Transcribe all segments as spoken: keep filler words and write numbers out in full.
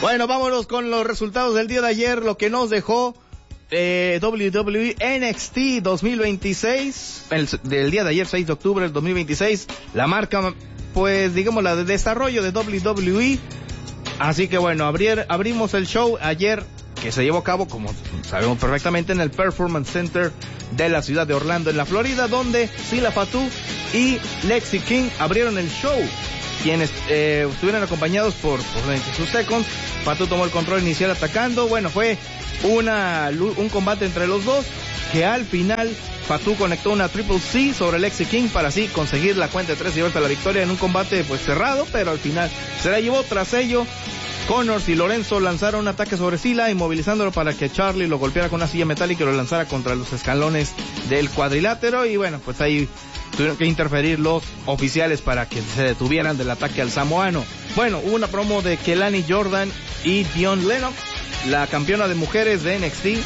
Bueno, vámonos con los resultados del día de ayer, lo que nos dejó eh, W W E N X T dos mil veintiséis, el, del día de ayer, seis de octubre del dos mil veintiséis, la marca, pues digamos, la de desarrollo de W W E. Así que bueno, abrir, abrimos el show ayer, que se llevó a cabo, como sabemos perfectamente, en el Performance Center de la ciudad de Orlando, en la Florida, donde Sila Fatu y Lexi King abrieron el show, quienes eh, estuvieron acompañados por, por veintiséis Seconds. Fatu tomó el control inicial atacando. Bueno, fue una un combate entre los dos, que al final Fatu conectó una Triple C sobre Lexi King para así conseguir la cuenta de tres y llevarse la victoria en un combate pues cerrado, pero al final se la llevó. Tras ello, Connors y Lorenzo lanzaron un ataque sobre Sila, inmovilizándolo para que Charlie lo golpeara con una silla metálica y lo lanzara contra los escalones del cuadrilátero. Y bueno, pues ahí tuvieron que interferir los oficiales para que se detuvieran del ataque al samoano. Bueno, hubo una promo de Kelani Jordan y Dion Lennox, la campeona de mujeres de N X T.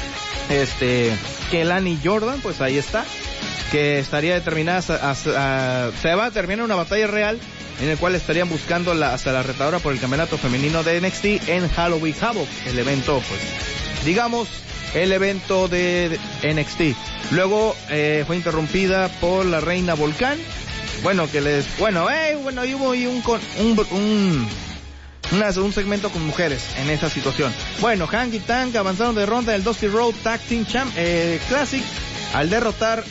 Este, Kelani Jordan, pues ahí está, que estaría determinada a, a, a, se va a terminar una batalla real en el cual estarían buscando la, hasta la retadora por el campeonato femenino de N X T en Halloween Havoc, el evento, pues, digamos, el evento de, de N X T. Luego eh, fue interrumpida por la Reina Volcán. Bueno, que les, bueno, eh, bueno, y hubo y un, un, un, una, un segmento con mujeres en esa situación. Bueno, Hank y Tank avanzaron de ronda del Dusty Road Tag Team Champ, eh, Classic al derrotar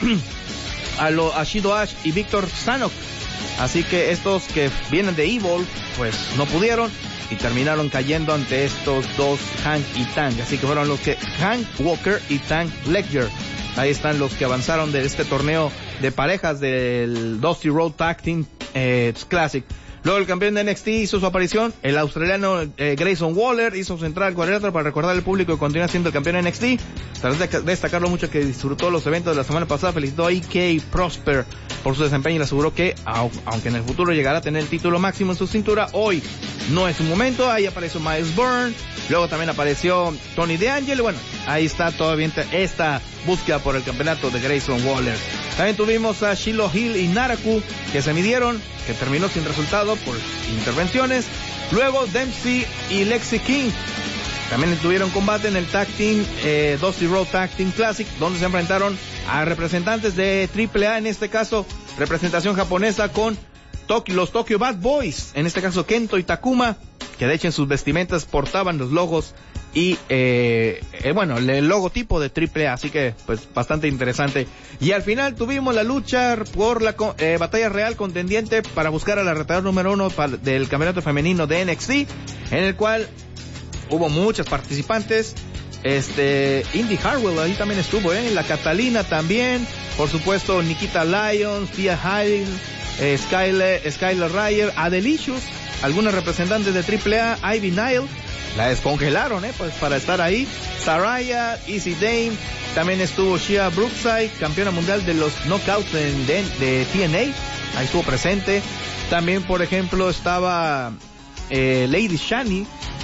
a, lo, a Shido Ash y Víctor Sanok. Así que estos que vienen de Evil, pues no pudieron y terminaron cayendo ante estos dos, Hank y Tank. Así que fueron los que, Hank Walker y Tank Ledger. Ahí están los que avanzaron de este torneo de parejas del Dusty Road Tag Team eh, Classic. Luego el campeón de N X T hizo su aparición, el australiano eh, Grayson Waller hizo su entrada al cuadrilátero para recordar al público que continúa siendo el campeón de N X T. Tras de destacar lo mucho que disfrutó los eventos de la semana pasada, felicitó a E K Prosper por su desempeño y le aseguró que, aunque en el futuro llegará a tener el título máximo en su cintura, hoy no es su momento. Ahí apareció Miles Byrne, luego también apareció Tony D'Angelo. Bueno, ahí está todavía esta búsqueda por el campeonato de Grayson Waller. También tuvimos a Shiloh Hill y Naraku, que se midieron, que terminó sin resultado por intervenciones. Luego Dempsey y Lexi King también tuvieron combate en el Tag Team eh, Dusty Road Tag Team Classic, donde se enfrentaron a representantes de triple A, en este caso representación japonesa, con Tokyo, los Tokyo Bad Boys, en este caso Kento y Takuma, que de hecho en sus vestimentas portaban los logos y eh, eh, bueno, el logotipo de triple A, así que pues bastante interesante. Y al final tuvimos la lucha por la eh, batalla real contendiente para buscar a la retadora número uno para, del campeonato femenino de N X T, en el cual hubo muchas participantes. Este, Indy Hartwell ahí también estuvo, eh, la Catalina también, por supuesto Nikita Lyons, Tia Hyde, eh, Skyler, Skyler Ryer, Adelicious, algunos representantes de triple A, Ivy Nile, la descongelaron, eh, pues para estar ahí, Saraya, Easy Dame, también estuvo Shia Brookside, campeona mundial de los knockouts de, de, de T N A, ahí estuvo presente. También, por ejemplo, estaba eh, Lady Shani,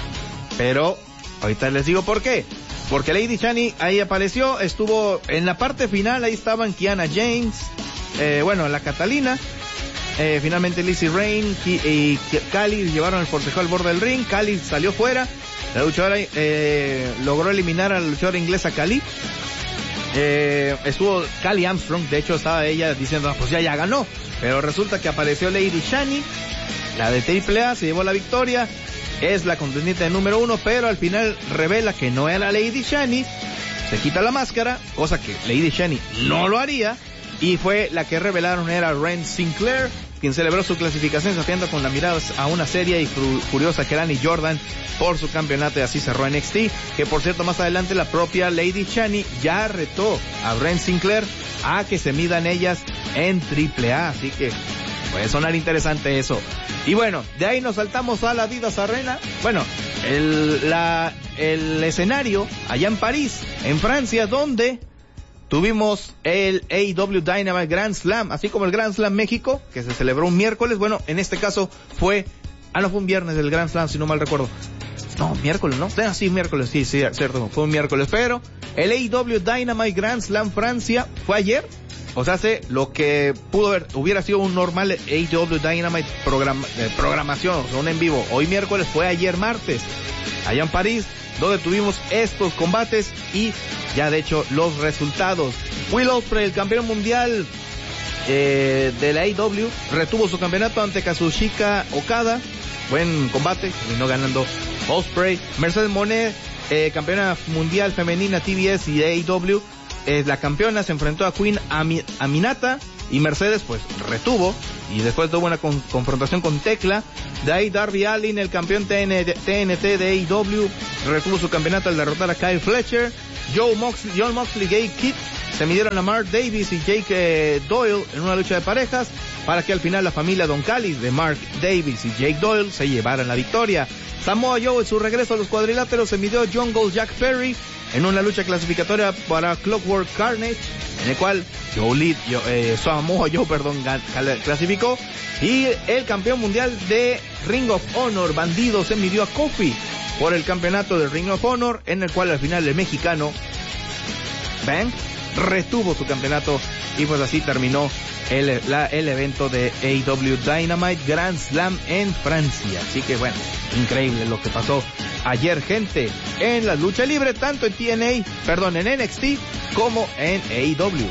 pero ahorita les digo por qué. Porque Lady Shani ahí apareció, estuvo en la parte final, ahí estaban Kiana James, eh, bueno, la Catalina, eh, finalmente Lizzie Rain y, y Cali llevaron el forcejeo al borde del ring. Cali salió fuera, la luchadora eh, logró eliminar a la luchadora inglesa Cali. Eh, estuvo Cali Armstrong, de hecho estaba ella diciendo, pues ya, ya ganó, pero resulta que apareció Lady Shani, la de triple A, se llevó la victoria. Es la contendiente número uno, pero al final revela que no era Lady Shani, se quita la máscara, cosa que Lady Shani no lo haría, y fue la que revelaron era Ren Sinclair, quien celebró su clasificación desafiando con la mirada a una seria y furiosa Kelani Jordan por su campeonato, y así cerró N X T, que por cierto más adelante la propia Lady Shani ya retó a Ren Sinclair a que se midan ellas en triple A, así que puede sonar interesante eso. Y bueno, de ahí nos saltamos a la Adidas Arena. Bueno, el, la, el escenario allá en París, en Francia, donde tuvimos el A E W Dynamite Grand Slam, así como el Grand Slam México, que se celebró un miércoles. Bueno, en este caso fue, ah no, fue un viernes el Grand Slam, si no mal recuerdo. No, miércoles, ¿no? Ah, sí, miércoles, sí, sí, cierto, fue un miércoles. Pero el A E W Dynamite Grand Slam Francia fue ayer. O sea, hace lo que pudo haber, hubiera sido un normal A E W Dynamite programa, eh, programación, o sea, un en vivo. Hoy miércoles, fue ayer martes. allá en París, donde tuvimos estos combates y ya de hecho los resultados. Will Ospreay, el campeón mundial eh, de la A E W, retuvo su campeonato ante Kazuchika Okada. Buen combate, terminó ganando Ospreay. Mercedes Moné, eh, campeona mundial femenina T B S y A E W, eh, la campeona se enfrentó a Queen Ami- Aminata y Mercedes pues retuvo y después tuvo una con- confrontación con Tecla. De ahí Darby Allin, el campeón T N T de A E W, retuvo su campeonato al derrotar a Kyle Fletcher. Joe Moxley, John Moxley, Gay Kidd se midieron a Mark Davis y Jake eh, Doyle en una lucha de parejas, para que al final la familia Don Callis de Mark Davis y Jake Doyle se llevaran la victoria. Samoa Joe en su regreso a los cuadriláteros se midió a Jungle Jack Perry en una lucha clasificatoria para Clockwork Carnage, en el cual Joe Lead, yo, eh, Samoa Joe, perdón, clasificó. Y el campeón mundial de Ring of Honor, Bandido, se midió a Kofi por el campeonato de Ring of Honor, en el cual al final el mexicano Bang retuvo su campeonato y pues así terminó el, la, el evento de A E W Dynamite Grand Slam en Francia. Así que bueno, increíble lo que pasó ayer, gente, en la lucha libre, tanto en T N A, perdón, en N X T como en A E W.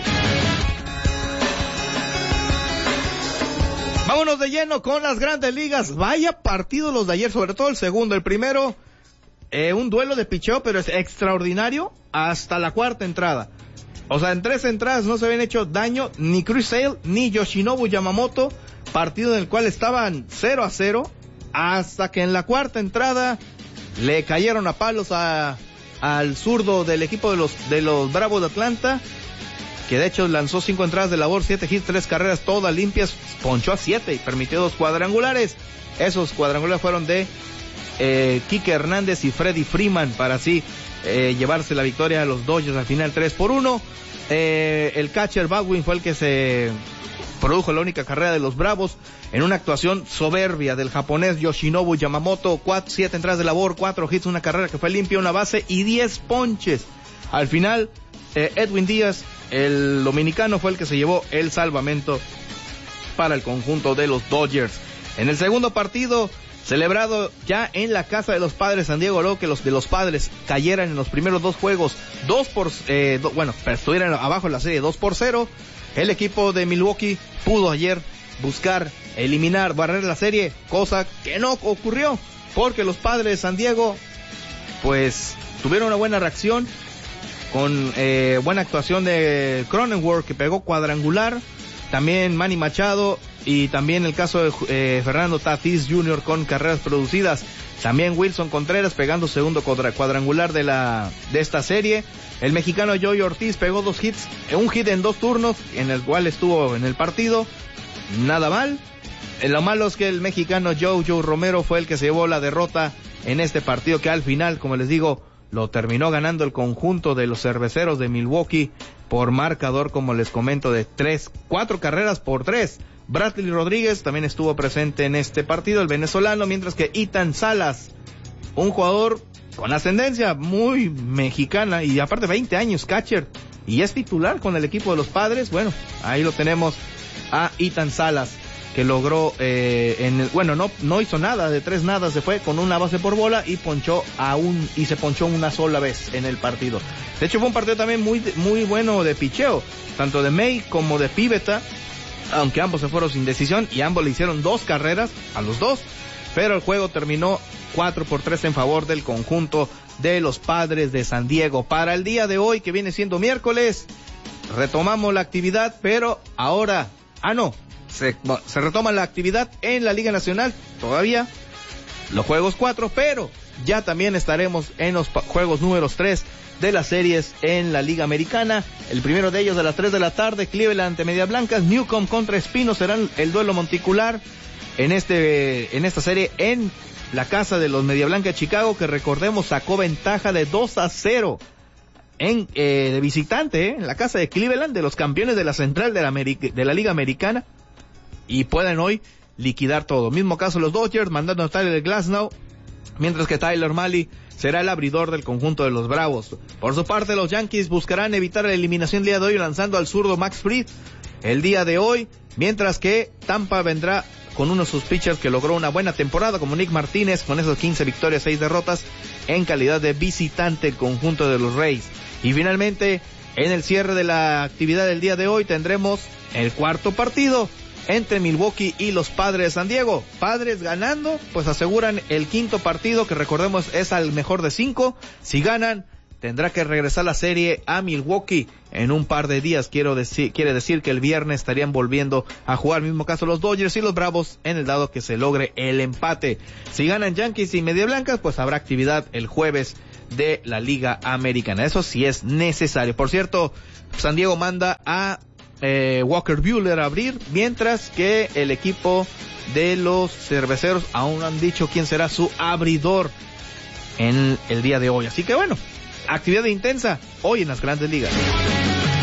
Vámonos de lleno con las grandes ligas. Vaya partido los de ayer, sobre todo el segundo. El primero, eh, un duelo de picheo, pero es extraordinario hasta la cuarta entrada. O sea, en tres entradas no se habían hecho daño ni Chris Sale ni Yoshinobu Yamamoto, partido en el cual estaban cero a cero, hasta que en la cuarta entrada le cayeron a palos a, al zurdo del equipo de los, de los Bravos de Atlanta, que de hecho lanzó cinco entradas de labor, siete hits, tres carreras, todas limpias, ponchó a siete y permitió dos cuadrangulares. Esos cuadrangulares fueron de eh, Kike Hernández y Freddie Freeman, para así Eh, llevarse la victoria a los Dodgers al final tres por uno. Eh, el catcher Baldwin fue el que se produjo la única carrera de los Bravos en una actuación soberbia del japonés Yoshinobu Yamamoto. Cuatro, siete entradas de labor, cuatro hits, una carrera que fue limpia, una base y diez ponches. Al final, eh, Edwin Díaz, el dominicano, fue el que se llevó el salvamento para el conjunto de los Dodgers. En el segundo partido, celebrado ya en la casa de los Padres San Diego, luego que los de los Padres cayeran en los primeros dos juegos, dos por, eh, do, bueno, pero estuvieran abajo en la serie dos por cero, el equipo de Milwaukee pudo ayer buscar eliminar, barrer la serie, cosa que no ocurrió, porque los Padres de San Diego, pues, tuvieron una buena reacción, con eh, buena actuación de Cronenworth, que pegó cuadrangular, también Manny Machado, y también el caso de eh, Fernando Tatis junior con carreras producidas. También Wilson Contreras pegando segundo cuadrangular de la de esta serie. El mexicano Joey Ortiz pegó dos hits, un hit en dos turnos, en el cual estuvo en el partido. Nada mal. Lo malo es que el mexicano Joe Joe Romero fue el que se llevó la derrota en este partido, que al final, como les digo, lo terminó ganando el conjunto de los cerveceros de Milwaukee por marcador, como les comento, de tres, cuatro carreras por tres. Bradley Rodríguez también estuvo presente en este partido, el venezolano, mientras que Ethan Salas, un jugador con ascendencia muy mexicana y aparte veinte años, catcher, y es titular con el equipo de los Padres. Bueno, ahí lo tenemos a Ethan Salas, que logró, eh, en el, bueno, no, no hizo nada, de tres nada, se fue con una base por bola y ponchó a un, y se ponchó una sola vez en el partido. De hecho fue un partido también muy, muy bueno de picheo, tanto de May como de Pivetta, aunque ambos se fueron sin decisión y ambos le hicieron dos carreras a los dos, pero el juego terminó cuatro por tres en favor del conjunto de los Padres de San Diego. Para el día de hoy, que viene siendo miércoles, retomamos la actividad, pero ahora, ah no, se, se retoma la actividad en la Liga Nacional, todavía los juegos cuatro, pero ya también estaremos en los juegos números tres de las series en la Liga Americana. El primero de ellos a las tres de la tarde, Cleveland ante Medias Blancas, Newcomb contra Espino serán el duelo monticular en este en esta serie en la casa de los Media Blanca de Chicago, que recordemos sacó ventaja de dos a cero en eh, de visitante eh, en la casa de Cleveland, de los campeones de la Central de la, Ameri- de la Liga Americana, y pueden hoy liquidar todo. Mismo caso los Dodgers mandando a Tyler Glasnow, mientras que Tyler Mahle será el abridor del conjunto de los Bravos. Por su parte, los Yankees buscarán evitar la eliminación el día de hoy lanzando al zurdo Max Fried el día de hoy, mientras que Tampa vendrá con uno de sus pitchers que logró una buena temporada, como Nick Martínez, con esos quince victorias, seis derrotas, en calidad de visitante el conjunto de los Rays. Y finalmente, en el cierre de la actividad del día de hoy, tendremos el cuarto partido entre Milwaukee y los Padres de San Diego. Padres ganando, pues aseguran el quinto partido, que recordemos es al mejor de cinco. Si ganan, tendrá que regresar la serie a Milwaukee en un par de días. Quiero decir, quiere decir que el viernes estarían volviendo a jugar. Mismo caso los Dodgers y los Bravos, en el dado que se logre el empate. Si ganan Yankees y Media Blancas, pues habrá actividad el jueves de la Liga Americana. Eso sí es necesario. Por cierto, San Diego manda a eh, Walker Buehler a abrir, mientras que el equipo de los Cerveceros aún no han dicho quién será su abridor en el día de hoy. Así que bueno, actividad intensa hoy en las Grandes Ligas.